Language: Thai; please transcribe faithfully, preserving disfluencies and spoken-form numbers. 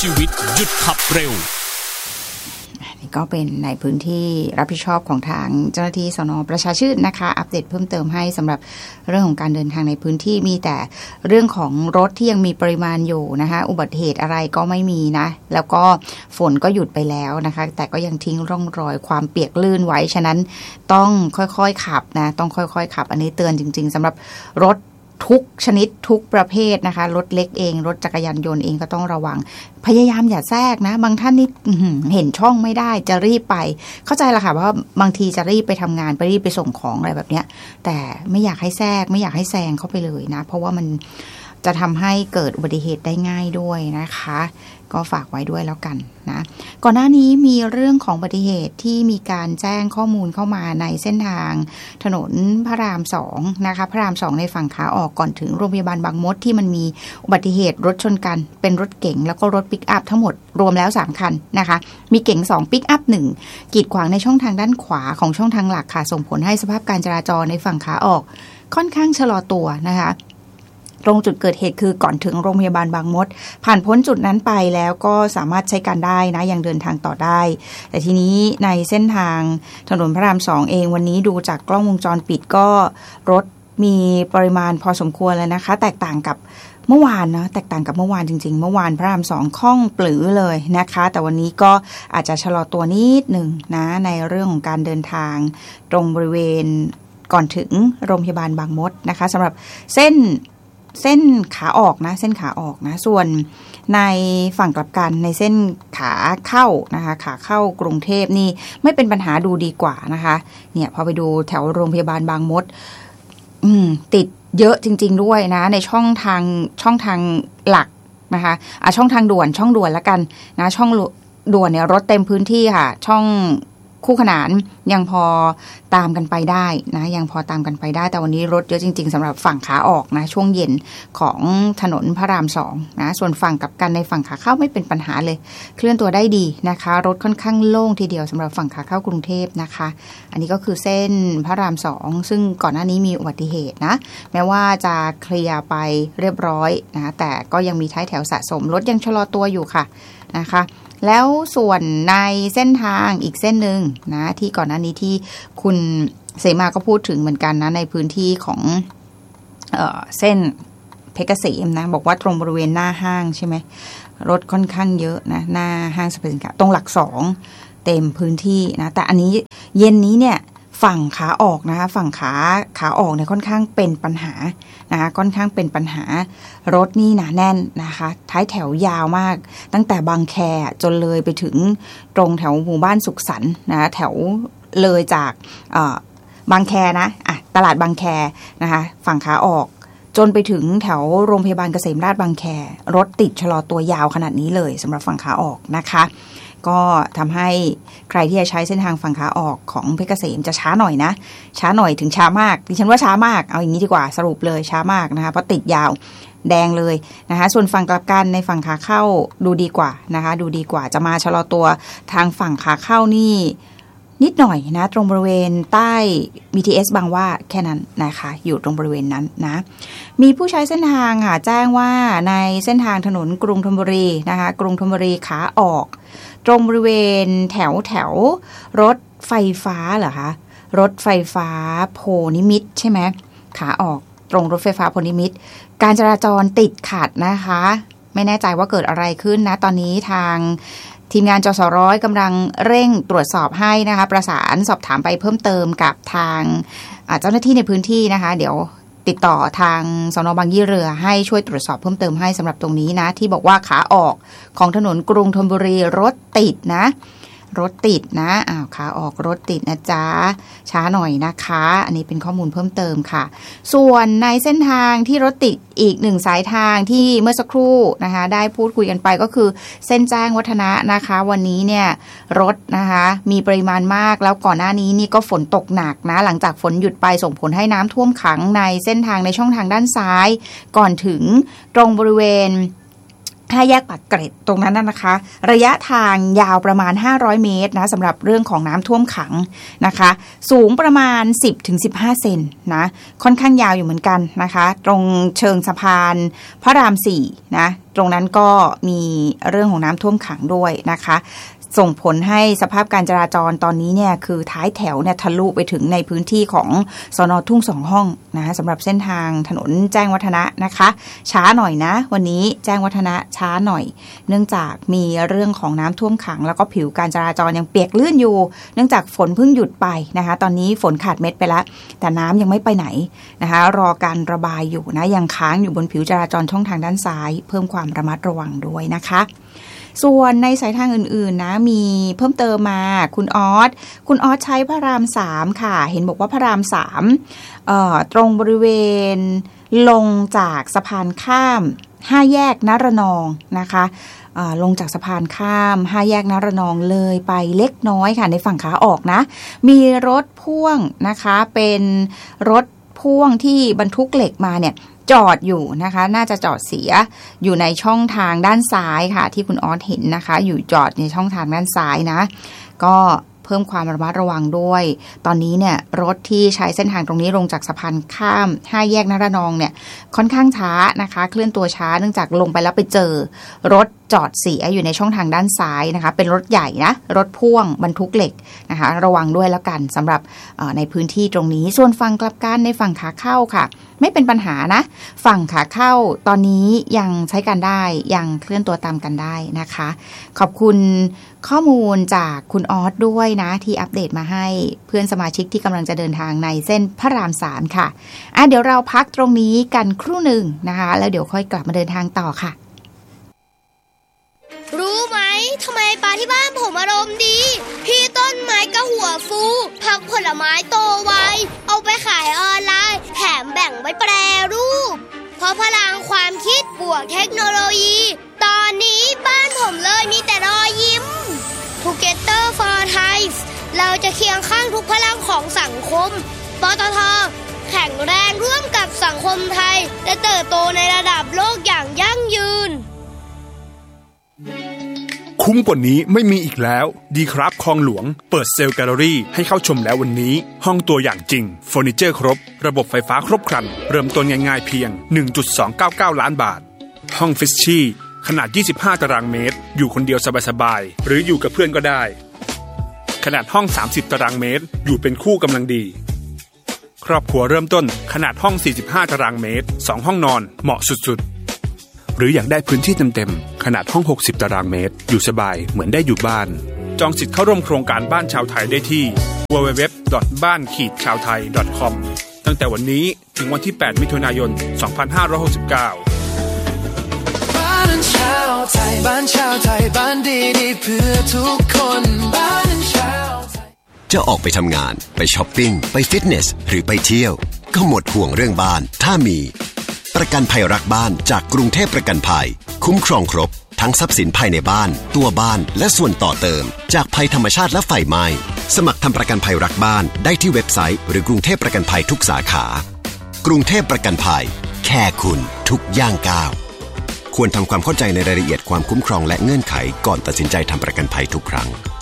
ชีวิตหยุดขับเร็วนี่ก็เป็นในพื้นที่รับผิดชอบของทางเจ้าหน้าที่สน.ประชาชื่นนะคะอัปเดตเพิ่มเติมให้สำหรับเรื่องของการเดินทางในพื้นที่มีแต่เรื่องของรถที่ยังมีปริมาณอยู่นะคะอุบัติเหตุอะไรก็ไม่มีนะแล้วก็ฝนก็หยุดไปแล้วนะคะแต่ก็ยังทิ้งร่องรอยความเปียกลื่นไว้ฉะนั้นต้องค่อยๆขับนะต้องค่อยๆขับอันนี้เตือนจริงๆสำหรับรถทุกชนิดทุกประเภทนะคะรถเล็กเองรถจักรยานยนต์เองก็ต้องระวังพยายามอย่าแทรกนะบางท่านนี่เห็นช่องไม่ได้จะรีบไปเข้าใจละค่ะว่าบางทีจะรีบไปทำงานไปรีบไปส่งของอะไรแบบเนี้ยแต่ไม่อยากให้แทรกไม่อยากให้แซงเข้าไปเลยนะเพราะว่ามันจะทำให้เกิดอุบัติเหตุได้ง่ายด้วยนะคะก็ฝากไว้ด้วยแล้วกันนะก่อนหน้านี้มีเรื่องของอุบัติเหตุที่มีการแจ้งข้อมูลเข้ามาในเส้นทางถนนพระรามสองนะคะพระรามสองในฝั่งขาออกก่อนถึงโรงพยาบาลบางมดที่มันมีอุบัติเหตุรถชนกันเป็นรถเก๋งแล้วก็รถปิกอัพทั้งหมดรวมแล้วสามคันนะคะมีเก๋งสองปิกอัพหนึ่งกีดขวางในช่องทางด้านขวาของช่องทางหลักค่ะส่งผลให้สภาพการจราจรในฝั่งขาออกค่อนข้างชะลอตัวนะคะตรงจุดเกิดเหตุคือก่อนถึงโรงพยาบาลบางมดผ่านพ้นจุดนั้นไปแล้วก็สามารถใช้การได้นะยังเดินทางต่อได้แต่ทีนี้ในเส้นทางถนนพระรามสองเองวันนี้ดูจากกล้องวงจรปิดก็รถมีปริมาณพอสมควรแล้วนะคะแตกต่างกับเมื่อวานนะแตกต่างกับเมื่อวานจริงๆเมื่อวานพระรามสองคล่องปลือเลยนะคะแต่วันนี้ก็อาจจะชะลอตัวนิดหนึ่งนะในเรื่องของการเดินทางตรงบริเวณก่อนถึงโรงพยาบาลบางมดนะคะสำหรับเส้นเส้นขาออกนะเส้นขาออกนะส่วนในฝั่งกลับกันในเส้นขาเข้านะคะขาเข้ากรุงเทพนี่ไม่เป็นปัญหาดูดีกว่านะคะเนี่ยพอไปดูแถวโรงพยาบาลบางมดอืมติดเยอะจริงๆด้วยนะในช่องทางช่องทางหลักนะคะอ่ะช่องทางด่วนช่องด่วนละกันนะช่องด่วนเนี่ยรถเต็มพื้นที่ค่ะช่องคู่ขนานยังพอตามกันไปได้นะยังพอตามกันไปได้แต่วันนี้รถเยอะจริงๆสำหรับฝั่งขาออกนะช่วงเย็นของถนนพระรามสองนะส่วนฝั่งกลับกันในฝั่งขาเข้าไม่เป็นปัญหาเลยเคลื่อนตัวได้ดีนะคะรถค่อนข้างโล่งทีเดียวสำหรับฝั่งขาเข้ากรุงเทพนะคะอันนี้ก็คือเส้นพระรามสองซึ่งก่อนหน้านี้มีอุบัติเหตุนะแม้ว่าจะเคลียร์ไปเรียบร้อยนะแต่ก็ยังมีท้ายแถวสะสมรถยังชะลอตัวอยู่ค่ะนะคะแล้วส่วนในเส้นทางอีกเส้นหนึ่งนะที่ก่อนหน้านี้ที่คุณเสมาก็พูดถึงเหมือนกันนะในพื้นที่ของเอ่อเส้นเพชรเกษมนะบอกว่าตรงบริเวณหน้าห้างใช่ไหมรถค่อนข้างเยอะนะหน้าห้างสรรพสินค้าตรงหลักสองเต็มพื้นที่นะแต่อันนี้เย็นนี้เนี่ยฝั่งขาออกนะคะฝั่งขาขาออกเนี่ยค่อนข้างเป็นปัญหานะคะค่อนข้างเป็นปัญหารถนี่หนาแน่นนะคะท้ายแถวยาวมากตั้งแต่บางแคจนเลยไปถึงตรงแถวหมู่บ้านสุขสันต์นะแถวเลยจากบางแคนะอ่ะตลาดบางแคนะคะฝั่งขาออกจนไปถึงแถวโรงพยาบาลเกษมราษฎร์บางแครถติดชะลอตัวยาวขนาดนี้เลยสำหรับฝั่งขาออกนะคะก็ทำให้ใครที่จะใช้เส้นทางฝั่งขาออกของเพชรเกษมจะช้าหน่อยนะช้าหน่อยถึงช้ามากดิฉันว่าช้ามากเอาอย่างนี้ดีกว่าสรุปเลยช้ามากนะคะเพราะติดยาวแดงเลยนะคะส่วนฝั่งกลับกันในฝั่งขาเข้าดูดีกว่านะคะดูดีกว่าจะมาชะลอตัวทางฝั่งขาเข้านี่นิดหน่อยนะตรงบริเวณใต้ บี ที เอส บางว่าแค่นั้นนะคะอยู่ตรงบริเวณนั้นนะมีผู้ใช้เส้นทางค่ะแจ้งว่าในเส้นทางถนนกรุงธนบุรีนะคะกรุงธนบุรีขาออกตรงบริเวณแถวแถวรถไฟฟ้าเหรอคะรถไฟฟ้าโพนิมิตรใช่ไหมขาออกตรงรถไฟฟ้าโพนิมิตรการจราจรติดขัดนะคะไม่แน่ใจว่าเกิดอะไรขึ้นนะตอนนี้ทางทีมงานจสร้อยกำลังเร่งตรวจสอบให้นะคะประสานสอบถามไปเพิ่มเติมกับทางเจ้าหน้าที่ในพื้นที่นะคะเดี๋ยวติดต่อทางสน.บางยี่เรือให้ช่วยตรวจสอบเพิ่มเติมให้สำหรับตรงนี้นะที่บอกว่าขาออกของถนนกรุงธนบุรีรถติดนะรถติดนะอ้าวขาออกรถติดนะจ๊ะช้าหน่อยนะคะอันนี้เป็นข้อมูลเพิ่มเติมค่ะส่วนในเส้นทางที่รถติดอีกหนึ่งสายทางที่เมื่อสักครู่นะคะได้พูดคุยกันไปก็คือเส้นแจ้งวัฒนะนะคะวันนี้เนี่ยรถนะคะมีปริมาณมากแล้วก่อนหน้านี้นี่ก็ฝนตกหนักนะหลังจากฝนหยุดไปส่งผลให้น้ำท่วมขังในเส้นทางในช่องทางด้านซ้ายก่อนถึงตรงบริเวณห้าแยกปากเกร็ดตรงนั้นนะคะระยะทางยาวประมาณห้าร้อยเมตรนะสำหรับเรื่องของน้ำท่วมขังนะคะสูงประมาณ สิบถึงสิบห้า เซนนะค่อนข้างยาวอยู่เหมือนกันนะคะตรงเชิงสะพานพระรามสี่นะตรงนั้นก็มีเรื่องของน้ำท่วมขังด้วยนะคะส่งผลให้สภาพการจราจรตอนนี้เนี่ยคือท้ายแถวเนี่ยทะลุไปถึงในพื้นที่ของสน.ทุ่งสองห้องนะสำหรับเส้นทางถนนแจ้งวัฒนะนะคะช้าหน่อยนะวันนี้แจ้งวัฒนะช้าหน่อยเนื่องจากมีเรื่องของน้ำท่วมขังแล้วก็ผิวการจราจรยังเปียกลื่นอยู่เนื่องจากฝนเพิ่งหยุดไปนะคะตอนนี้ฝนขาดเม็ดไปแล้วแต่น้ำยังไม่ไปไหนนะคะรอการระบายอยู่นะยังค้างอยู่บนผิวจราจรช่องทางด้านซ้ายเพิ่มความระมัดระวังด้วยนะคะส่วนในสายทางอื่นๆนะมีเพิ่มเติมมาคุณออสคุณออสใช้พระรามสามค่ะเห็นบอกว่าพระรามสามเอ่อตรงบริเวณลงจากสะพานข้ามห้าแยกนรนองนะคะลงจากสะพานข้ามห้าแยกนรนองเลยไปเล็กน้อยค่ะในฝั่งขาออกนะมีรถพ่วงนะคะเป็นรถพ่วงที่บรรทุกเหล็กมาเนี่ยจอดอยู่นะคะน่าจะจอดเสียอยู่ในช่องทางด้านซ้ายค่ะที่คุณออสเห็นนะคะอยู่จอดในช่องทางด้านซ้ายนะก็เพิ่มความระมัดระวังด้วยตอนนี้เนี่ยรถที่ใช้เส้นทางตรงนี้ลงจากสะพานข้ามห้าแยกนรนองเนี่ยค่อนข้างช้านะคะเคลื่อนตัวช้าเนื่องจากลงไปแล้วไปเจอรถจอดเสียอยู่ในช่องทางด้านซ้ายนะคะเป็นรถใหญ่นะรถพ่วงบรรทุกเหล็กนะคะระวังด้วยแล้วกันสำหรับในพื้นที่ตรงนี้ส่วนฝั่งกลับกันในฝั่งขาเข้าค่ะไม่เป็นปัญหานะฝั่งขาเข้าตอนนี้ยังใช้การได้ยังเคลื่อนตัวตามกันได้นะคะขอบคุณข้อมูลจากคุณออสด้วยนะที่อัปเดตมาให้เพื่อนสมาชิกที่กำลังจะเดินทางในเส้นพระรามสามค่ะอ่ะเดี๋ยวเราพักตรงนี้กันครู่หนึ่งนะคะแล้วเดี๋ยวค่อยกลับมาเดินทางต่อค่ะรู้ไหมทำไมปลาที่บ้านผมอารมณ์ดีพี่ต้นไม้ก็หัวฟูผักผลไม้โตไวเอาไปขายออนไลน์แถมแบ่งไว้แปรรูปเพราะพลังความคิดบวกเทคโนโลยีตอนนี้บ้านผมเลยมีแต่รอยยิ้ม Together for Thai เราจะเคียงข้างทุกพลังของสังคมปตท.แข็งแรงร่วมกับสังคมไทยและเติบโตในระดับโลกอย่างยั่งยืนคุ้มกว่านี้ไม่มีอีกแล้วดีครับคลองหลวงเปิดเซลล์แกลเลอรี่ให้เข้าชมแล้ววันนี้ห้องตัวอย่างจริงเฟอร์นิเจอร์ครบระบบไฟฟ้าครบครันเริ่มต้นง่ายๆเพียง หนึ่งจุดสองเก้าเก้า ล้านบาทห้องฟิชชี่ขนาดยี่สิบห้าตารางเมตรอยู่คนเดียวสบายๆหรืออยู่กับเพื่อนก็ได้ขนาดห้องสามสิบตารางเมตรอยู่เป็นคู่กำลังดีครอบครัวเริ่มต้นขนาดห้องสี่สิบห้าตารางเมตรสองห้องนอนเหมาะสุดๆหรืออยากได้พื้นที่เต็มๆขนาดห้องหกสิบตารางเมตรอยู่สบายเหมือนได้อยู่บ้านจองสิทธิ์เข้าร่วมโครงการบ้านชาวไทยได้ที่ ดับเบิลยู ดับเบิลยู ดับเบิลยู ดอท บ้าน ชาวไทย ดอท คอม ตั้งแต่วันนี้ถึงวันที่แปดมิถุนายนสองพันห้าร้อยหกสิบเก้าบ้านชาวไทยบ้านชาวไทยบ้านดีๆเพื่อทุกคนบ้านชาวไทยจะออกไปทำงานไปช้อปปิ้งไปฟิตเนสหรือไปเที่ยวก็หมดห่วงเรื่องบ้านถ้ามีประกันภัยรักบ้านจากกรุงเทพประกันภัยคุ้มครองครบทั้งทรัพย์สินภายในบ้านตัวบ้านและส่วนต่อเติมจากภัยธรรมชาติและไฟไหม้สมัครทำประกันภัยรักบ้านได้ที่เว็บไซต์หรือกรุงเทพประกันภัยทุกสาขากรุงเทพประกันภัยแค่คุณทุกย่างก้าวควรทำความเข้าใจในรายละเอียดความคุ้มครองและเงื่อนไขก่อนตัดสินใจทำประกันภัยทุกครั้ง